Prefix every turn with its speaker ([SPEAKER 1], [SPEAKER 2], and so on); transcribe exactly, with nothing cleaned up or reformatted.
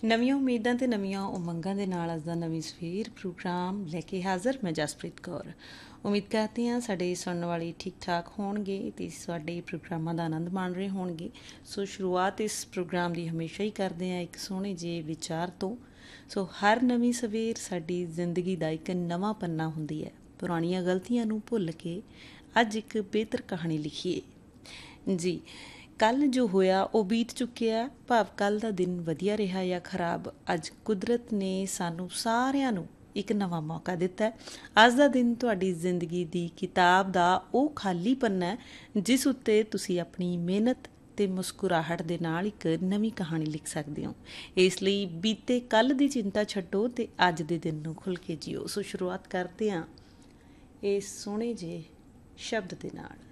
[SPEAKER 1] ਨਵੀਆਂ ਉਮੀਦਾਂ ਤੇ ਨਵੀਆਂ ਉਮੰਗਾਂ ਦੇ ਨਾਲ ਅੱਜ ਦਾ ਨਵੀਂ ਸਵੇਰ ਪ੍ਰੋਗਰਾਮ ਲੈ ਕੇ ਹਾਜ਼ਰ ਮੈਂ ਜਸਪ੍ਰੀਤ ਕੌਰ। ਉਮੀਦ ਕਰਦੀ ਹਾਂ ਸਾਡੇ ਸੁਣਨ ਵਾਲੇ ਠੀਕ ਠਾਕ ਹੋਣਗੇ ਅਤੇ ਸਾਡੇ ਪ੍ਰੋਗਰਾਮਾਂ ਦਾ ਆਨੰਦ ਮਾਣ ਰਹੇ ਹੋਣਗੇ। ਸੋ ਸ਼ੁਰੂਆਤ ਇਸ ਪ੍ਰੋਗਰਾਮ ਦੀ ਹਮੇਸ਼ਾ ਹੀ ਕਰਦੇ ਹਾਂ ਇੱਕ ਸੋਹਣੇ ਜਿਹੇ ਵਿਚਾਰ ਤੋਂ। ਸੋ ਹਰ ਨਵੀਂ ਸਵੇਰ ਸਾਡੀ ਜ਼ਿੰਦਗੀ ਦਾ ਇੱਕ ਨਵਾਂ ਪੰਨਾ ਹੁੰਦੀ ਹੈ। ਪੁਰਾਣੀਆਂ ਗਲਤੀਆਂ ਨੂੰ ਭੁੱਲ ਕੇ ਅੱਜ ਇੱਕ ਬਿਹਤਰ ਕਹਾਣੀ ਲਿਖੀਏ ਜੀ। ਕੱਲ੍ਹ ਜੋ ਹੋਇਆ ਉਹ ਬੀਤ ਚੁੱਕਿਆ, ਭਾਵ ਕੱਲ੍ਹ ਦਾ ਦਿਨ ਵਧੀਆ ਰਿਹਾ ਜਾਂ ਖਰਾਬ, ਅੱਜ ਕੁਦਰਤ ਨੇ ਸਾਨੂੰ ਸਾਰਿਆਂ ਨੂੰ ਇੱਕ ਨਵਾਂ ਮੌਕਾ ਦਿੱਤਾ। ਅੱਜ ਦਾ ਦਿਨ ਤੁਹਾਡੀ ਜ਼ਿੰਦਗੀ ਦੀ ਕਿਤਾਬ ਦਾ ਉਹ ਖਾਲੀ ਪੰਨਾ ਹੈ ਜਿਸ ਉੱਤੇ ਤੁਸੀਂ ਆਪਣੀ ਮਿਹਨਤ ਅਤੇ ਮੁਸਕਰਾਹਟ ਦੇ ਨਾਲ ਇੱਕ ਨਵੀਂ ਕਹਾਣੀ ਲਿਖ ਸਕਦੇ ਹੋ। ਇਸ ਲਈ ਬੀਤੇ ਕੱਲ੍ਹ ਦੀ ਚਿੰਤਾ ਛੱਡੋ ਅਤੇ ਅੱਜ ਦੇ ਦਿਨ ਨੂੰ ਖੁੱਲ੍ਹ ਕੇ ਜੀਓ। ਸੋ ਸ਼ੁਰੂਆਤ ਕਰਦੇ ਹਾਂ ਇਸ ਸੋਹਣੇ ਜਿਹੇ ਸ਼ਬਦ ਦੇ ਨਾਲ।